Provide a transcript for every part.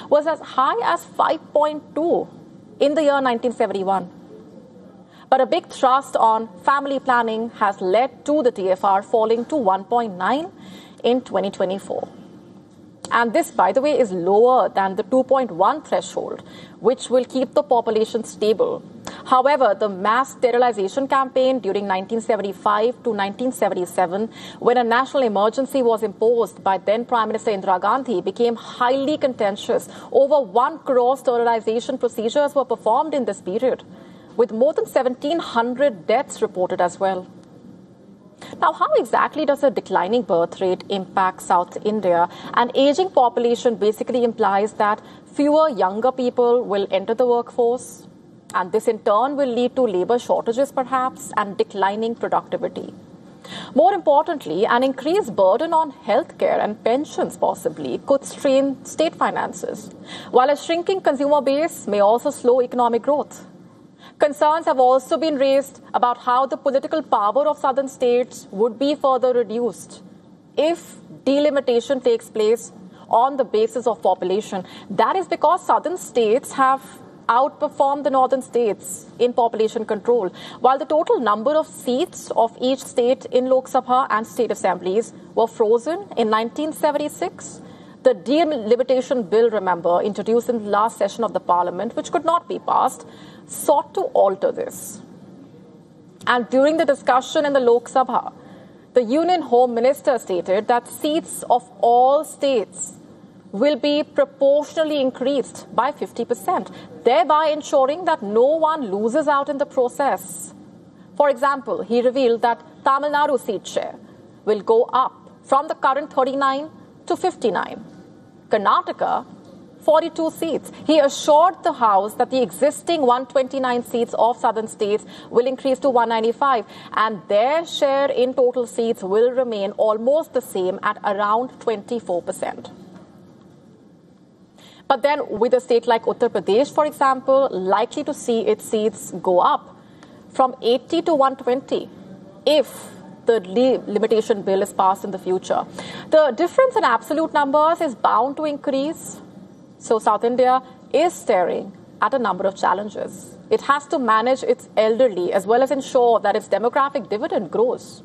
was as high as 5.2 in the year 1971. But a big thrust on family planning has led to the TFR falling to 1.9 in 2024. And this, by the way, is lower than the 2.1 threshold, which will keep the population stable. However, the mass sterilization campaign during 1975 to 1977, when a national emergency was imposed by then Prime Minister Indira Gandhi, became highly contentious. Over 1 crore sterilization procedures were performed in this period, with more than 1,700 deaths reported as well. Now, how exactly does a declining birth rate impact South India? An aging population basically implies that fewer younger people will enter the workforce, and this in turn will lead to labor shortages perhaps and declining productivity. More importantly, an increased burden on healthcare and pensions possibly could strain state finances, while a shrinking consumer base may also slow economic growth. Concerns have also been raised about how the political power of southern states would be further reduced if delimitation takes place on the basis of population. That is because southern states have outperformed the northern states in population control. While the total number of seats of each state in Lok Sabha and state assemblies were frozen in 1976, the delimitation bill, remember, introduced in the last session of the parliament, which could not be passed, sought to alter this. And during the discussion in the Lok Sabha, the Union Home Minister stated that seats of all states will be proportionally increased by 50%, thereby ensuring that no one loses out in the process. For example, he revealed that Tamil Nadu seat share will go up from the current 39 to 59. Karnataka, 42 seats. He assured the House that the existing 129 seats of southern states will increase to 195, and their share in total seats will remain almost the same at around 24%. But then with a state like Uttar Pradesh, for example, likely to see its seats go up from 80 to 120 if the limitation bill is passed in the future. The difference in absolute numbers is bound to increase. So South India is staring at a number of challenges. It has to manage its elderly as well as ensure that its demographic dividend grows.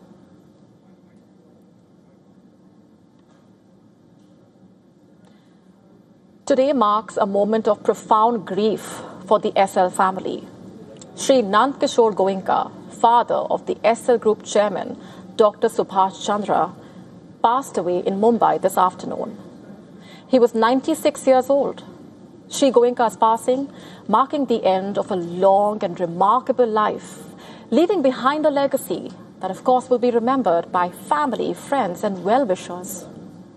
Today marks a moment of profound grief for the SL family. Shri Nand Kishore Goenka, father of the SL Group chairman, Dr. Subhash Chandra, passed away in Mumbai this afternoon. He was 96 years old. Shri Goenka's passing marking the end of a long and remarkable life, leaving behind a legacy that, of course, will be remembered by family, friends, and well-wishers.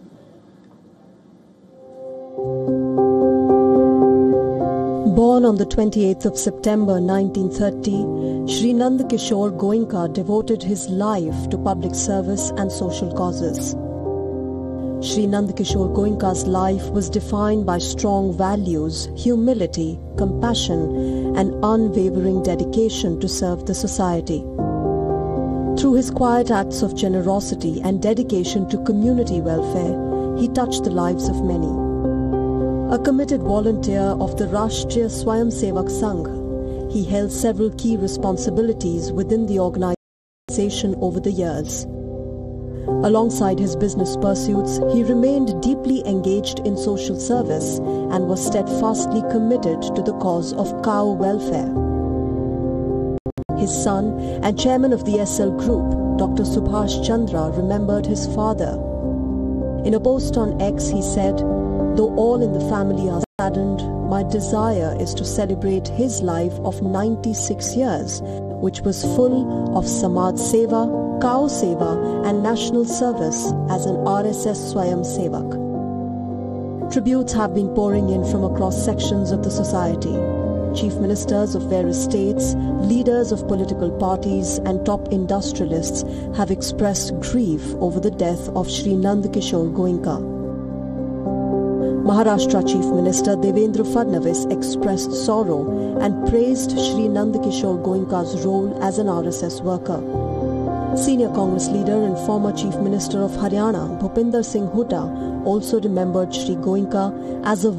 Born on the 28th of September 1930, Shri Nand Kishore Goenka devoted his life to public service and social causes. Shri Nand Kishore Goenka's life was defined by strong values, humility, compassion, and unwavering dedication to serve the society. Through his quiet acts of generosity and dedication to community welfare, he touched the lives of many. A committed volunteer of the Rashtriya Swayamsevak Sangh, he held several key responsibilities within the organization over the years. Alongside his business pursuits, he remained deeply engaged in social service and was steadfastly committed to the cause of cow welfare. His son and chairman of the SL Group, Dr. Subhash Chandra, remembered his father. In a post on X, he said, "Though all in the family are saddened, my desire is to celebrate his life of 96 years, which was full of Samaj Seva, Cow Seva and national service as an RSS Swayam Sevak." Tributes have been pouring in from across sections of the society. Chief ministers of various states, leaders of political parties and top industrialists have expressed grief over the death of Shri Nand Kishore Goenka. Maharashtra Chief Minister Devendra Fadnavis expressed sorrow and praised Shri Nand Kishore Goenka's role as an RSS worker. Senior Congress leader and former Chief Minister of Haryana, Bhupinder Singh Hooda, also remembered Shri Goenka as a